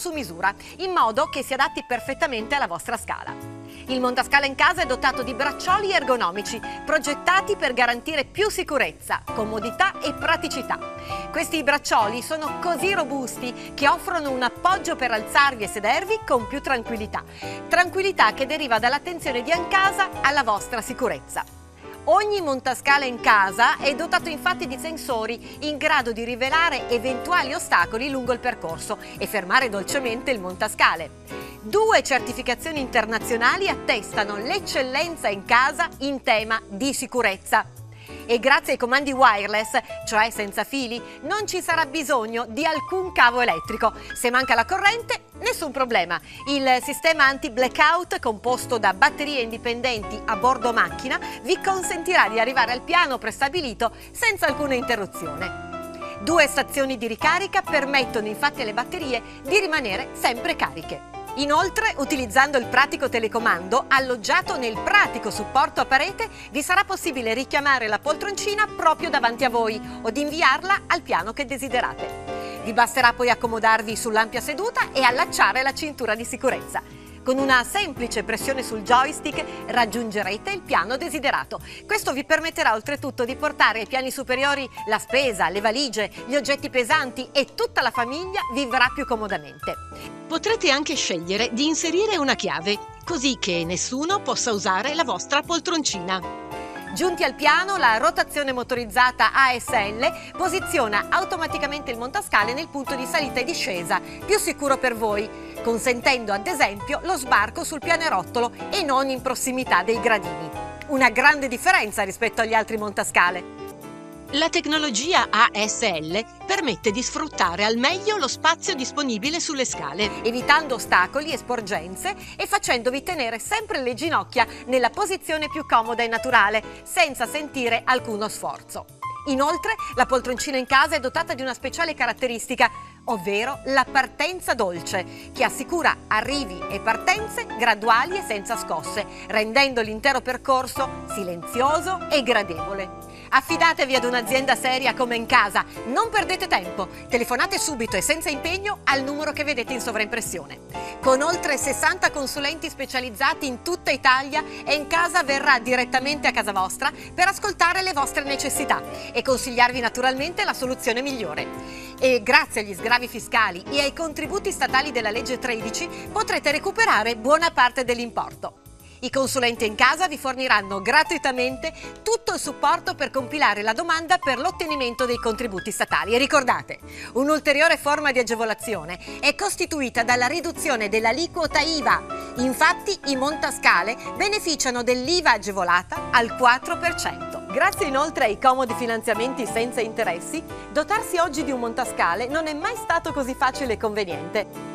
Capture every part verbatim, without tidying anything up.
su misura, in modo che si adatti perfettamente alla vostra scala. Il montascale in casa è dotato di braccioli ergonomici, progettati per garantire più sicurezza, comodità e praticità. Questi braccioli sono così robusti che offrono un appoggio per alzarvi e sedervi con più tranquillità. Tranquillità che deriva dall'attenzione di Encasa alla vostra sicurezza. Ogni montascale in casa è dotato infatti di sensori in grado di rivelare eventuali ostacoli lungo il percorso e fermare dolcemente il montascale. Due certificazioni internazionali attestano l'eccellenza in casa in tema di sicurezza. E grazie ai comandi wireless, cioè senza fili, non ci sarà bisogno di alcun cavo elettrico. Se manca la corrente, nessun problema. Il sistema anti-blackout, composto da batterie indipendenti a bordo macchina, vi consentirà di arrivare al piano prestabilito senza alcuna interruzione. Due stazioni di ricarica permettono infatti alle batterie di rimanere sempre cariche. Inoltre, utilizzando il pratico telecomando alloggiato nel pratico supporto a parete, vi sarà possibile richiamare la poltroncina proprio davanti a voi o di inviarla al piano che desiderate. Vi basterà poi accomodarvi sull'ampia seduta e allacciare la cintura di sicurezza. Con una semplice pressione sul joystick raggiungerete il piano desiderato. Questo vi permetterà oltretutto di portare ai piani superiori la spesa, le valigie, gli oggetti pesanti e tutta la famiglia vivrà più comodamente. Potrete anche scegliere di inserire una chiave, così che nessuno possa usare la vostra poltroncina. Giunti al piano, la rotazione motorizzata A S L posiziona automaticamente il montascale nel punto di salita e discesa, più sicuro per voi, consentendo ad esempio lo sbarco sul pianerottolo e non in prossimità dei gradini. Una grande differenza rispetto agli altri montascale. La tecnologia A S L permette di sfruttare al meglio lo spazio disponibile sulle scale, evitando ostacoli e sporgenze e facendovi tenere sempre le ginocchia nella posizione più comoda e naturale, senza sentire alcuno sforzo. Inoltre, la poltroncina in casa è dotata di una speciale caratteristica, ovvero la partenza dolce, che assicura arrivi e partenze graduali e senza scosse, rendendo l'intero percorso silenzioso e gradevole. Affidatevi ad un'azienda seria come Encasa, non perdete tempo, telefonate subito e senza impegno al numero che vedete in sovraimpressione. Con oltre sessanta consulenti specializzati in tutta Italia, Encasa verrà direttamente a casa vostra per ascoltare le vostre necessità e consigliarvi naturalmente la soluzione migliore. E grazie agli sgravi fiscali e ai contributi statali della legge tredici potrete recuperare buona parte dell'importo. I consulenti in casa vi forniranno gratuitamente tutto il supporto per compilare la domanda per l'ottenimento dei contributi statali. E ricordate, un'ulteriore forma di agevolazione è costituita dalla riduzione dell'aliquota I V A. Infatti i montascale beneficiano dell'I V A agevolata al quattro per cento. Grazie inoltre ai comodi finanziamenti senza interessi, dotarsi oggi di un montascale non è mai stato così facile e conveniente.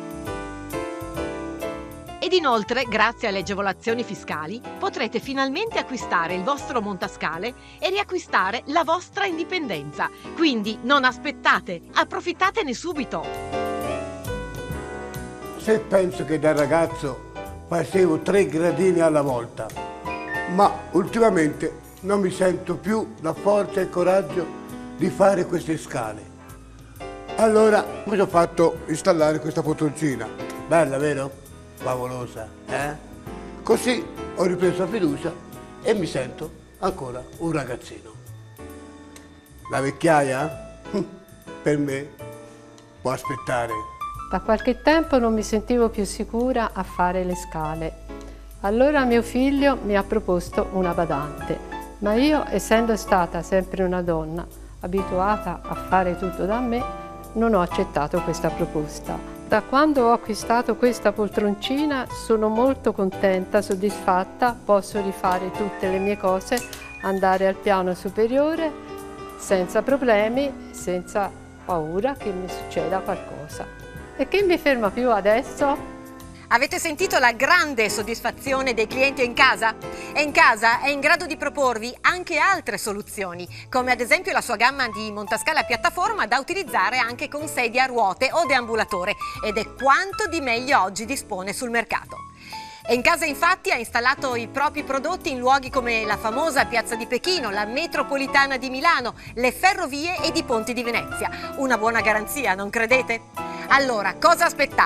Ed inoltre, grazie alle agevolazioni fiscali, potrete finalmente acquistare il vostro montascale e riacquistare la vostra indipendenza. Quindi non aspettate, approfittatene subito! Se penso che da ragazzo facevo tre gradini alla volta, ma ultimamente non mi sento più la forza e il coraggio di fare queste scale. Allora mi sono fatto installare questa poltroncina. Bella, vero? Favolosa, eh? Così ho ripreso fiducia e mi sento ancora un ragazzino. La vecchiaia, per me, può aspettare. Da qualche tempo non mi sentivo più sicura a fare le scale. Allora mio figlio mi ha proposto una badante, ma io, essendo stata sempre una donna abituata a fare tutto da me, non ho accettato questa proposta. Da quando ho acquistato questa poltroncina sono molto contenta, soddisfatta, posso rifare tutte le mie cose, andare al piano superiore senza problemi, senza paura che mi succeda qualcosa. E che mi ferma più adesso? Avete sentito la grande soddisfazione dei clienti Encasa? Encasa è in grado di proporvi anche altre soluzioni, come ad esempio la sua gamma di montascale a piattaforma da utilizzare anche con sedia a ruote o deambulatore, ed è quanto di meglio oggi dispone sul mercato. Encasa infatti ha installato i propri prodotti in luoghi come la famosa Piazza di Pechino, la metropolitana di Milano, le ferrovie ed i ponti di Venezia. Una buona garanzia, non credete? Allora, cosa aspettate?